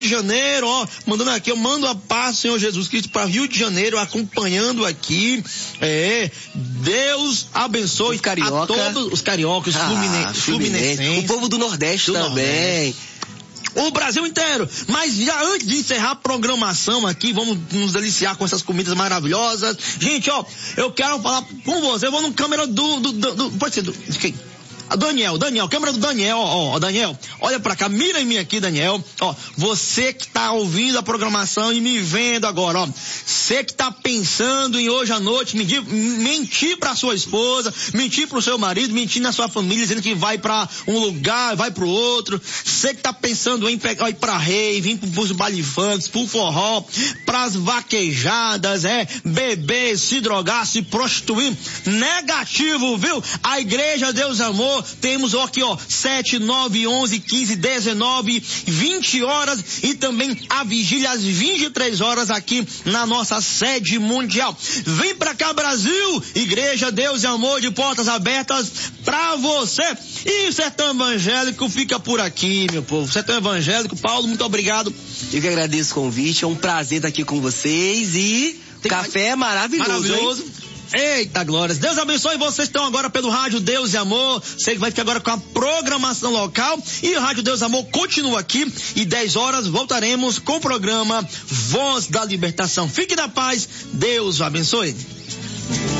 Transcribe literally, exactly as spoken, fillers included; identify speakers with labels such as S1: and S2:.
S1: de Janeiro, ó, mandando aqui, eu mando a paz do Senhor Jesus Cristo para Rio de Janeiro, acompanhando aqui, é, Deus abençoe
S2: os carioca.
S1: a todos os cariocas,
S2: ah,
S1: fluminenses, fluminenses,
S2: o povo do Nordeste
S1: do
S2: também.
S1: Nordeste. O Brasil inteiro. Mas já antes de encerrar a programação aqui, vamos nos deliciar com essas comidas maravilhosas. Gente, ó, eu quero falar com você, eu vou no câmera do, do, do, do pode ser do, de quem? Daniel, Daniel, câmera do Daniel, ó, ó, Daniel, olha pra cá, mira em mim aqui, Daniel, ó, você que tá ouvindo a programação e me vendo agora, ó, você que tá pensando em hoje à noite mentir, mentir pra sua esposa, mentir pro seu marido, mentir na sua família, dizendo que vai pra um lugar, vai pro outro, você que tá pensando em pegar, ir pra rave, vir pros baile funk, pro forró, pras vaquejadas, é, beber, se drogar, se prostituir, negativo, viu? A igreja Deus Amor, temos aqui, ó, sete, nove, onze, quinze, dezenove, vinte horas e também a vigília às vinte e três horas aqui na nossa sede mundial. Vem pra cá, Brasil, Igreja Deus e Amor, de portas abertas pra você. E o Sertão Evangélico fica por aqui, meu povo. Sertão Evangélico, Paulo, muito obrigado.
S2: Eu que agradeço o convite, é um prazer estar aqui com vocês e Tem café mais... maravilhoso,
S1: maravilhoso. Hein? Eita glórias, Deus abençoe, vocês estão agora pelo Rádio Deus e Amor, você vai ficar agora com a programação local e o Rádio Deus e Amor continua aqui e dez horas voltaremos com o programa Voz da Libertação. Fique na paz, Deus o abençoe.